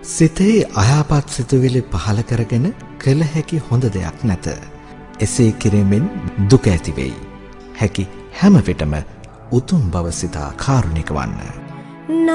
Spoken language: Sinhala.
සිතේ අයහපත් සිතුවිලි පහළ කරගෙන කළ හැකි හොඳ දෙයක් නැත. එසේ කිරීමෙන් දුක ඇති වෙයි. හැකි හැම විටම උතුම් බව සිතා කාරුණික වන්න.